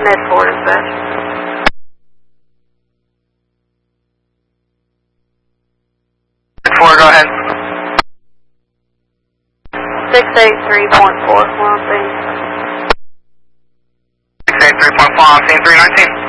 Mid 4 dispatch. 4, go ahead. 683.4, we're on scene. 683.4, on scene 319.